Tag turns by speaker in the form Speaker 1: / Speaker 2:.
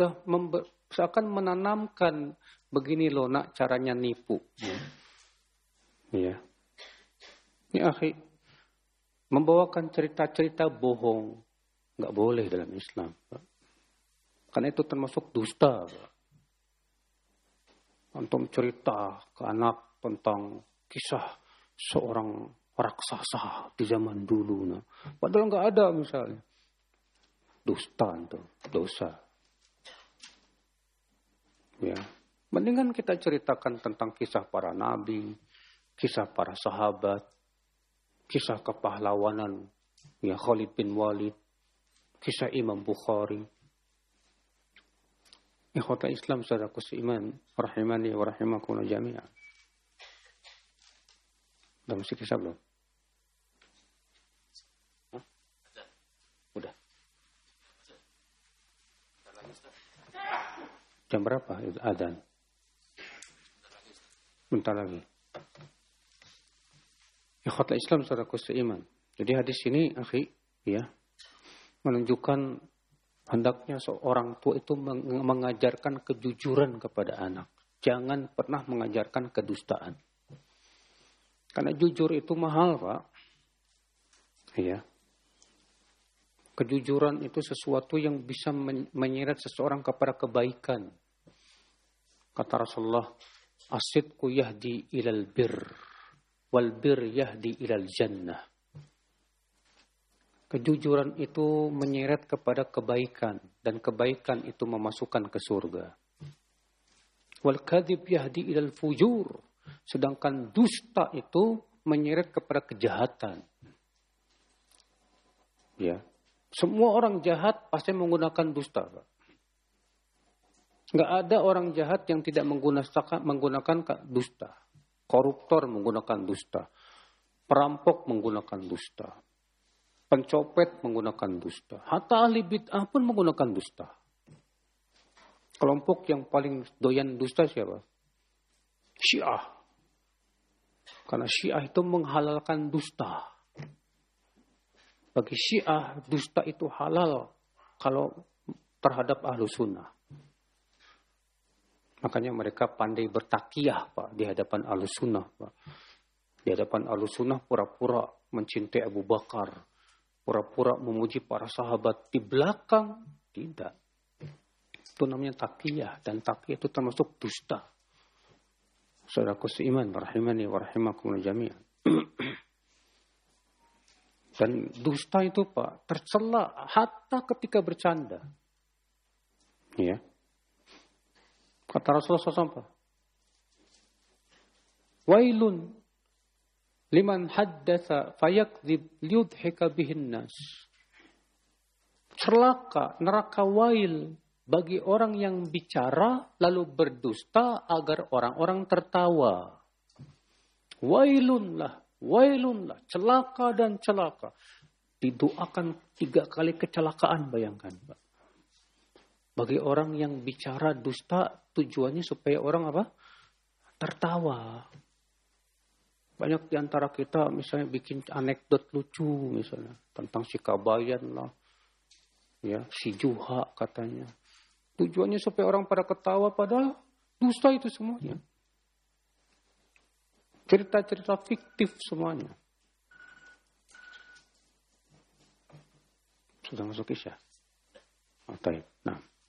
Speaker 1: seakan menanamkan begini loh nak caranya nipu. Ya. Ini akhi, membawakan cerita-cerita bohong nggak boleh dalam Islam, Pak. Karena itu termasuk dusta, Pak. Antum cerita ke anak tentang kisah seorang raksasa di zaman dulu, nah. Padahal nggak ada misalnya. Dusta itu, dosa. Ya, mendingan kita ceritakan tentang kisah para nabi, kisah para sahabat, kisah kepahlawanan, ya Khalid bin Walid, kisah Imam Bukhari. Ikhwata Islam saudaraku seiman, rahimani wa rahimakumullah jami'an. Udah mesti kisah belum? Hah? Udah. Jam berapa adzan? Bentar lagi. Ikhwata Islam saudaraku seiman. Jadi hadis ini, akhi, ya, menunjukkan hendaknya seorang tua itu mengajarkan kejujuran kepada anak. Jangan pernah mengajarkan kedustaan. Karena jujur itu mahal, Pak. Ya. Kejujuran itu sesuatu yang bisa menyeret seseorang kepada kebaikan. Kata Rasulullah, as-sidqu yahdi ilal bir, wal bir yahdi ilal jannah. Kejujuran itu menyeret kepada kebaikan, dan kebaikan itu memasukkan ke surga. Wal kadhib yahdi ilal fujur, sedangkan dusta itu menyeret kepada kejahatan. Ya, semua orang jahat pasti menggunakan dusta, Pak. Nggak ada orang jahat yang tidak menggunakan dusta. Koruptor menggunakan dusta, perampok menggunakan dusta, pencopet menggunakan dusta. Hatta ahli bid'ah pun menggunakan dusta. Kelompok yang paling doyan dusta siapa? Syiah. Karena Syiah itu menghalalkan dusta. Bagi Syiah, dusta itu halal kalau terhadap ahlu sunnah. Makanya mereka pandai bertakiyah, Pak, di hadapan ahlu sunnah, Pak. Di hadapan ahlu sunnah pura-pura mencintai Abu Bakar, pura-pura memuji para sahabat. Di belakang, tidak. Itu namanya taqiyah. Dan taqiyah itu termasuk dusta. Saudaraku seiman, rahimani wa rahimakumullah jami'an. Dan dusta itu, Pak, tercela hatta ketika bercanda. Ya. Kata Rasulullah SAW, Wailun liman haddatha fayakdzib liyudhika bihin nas. Celaka, neraka wail bagi orang yang bicara lalu berdusta agar orang-orang tertawa. Wailunlah, celaka dan celaka. Didoakan 3 kali kecelakaan, bayangkan, Pak. Bagi orang yang bicara dusta, tujuannya supaya orang apa? Tertawa. Banyak di antara kita misalnya bikin anekdot lucu misalnya tentang si Kabayan lah, ya, si Juha katanya. Tujuannya supaya orang pada ketawa, padahal dusta itu semuanya. Cerita-cerita fiktif semuanya. Sudah masuk isya? Nah.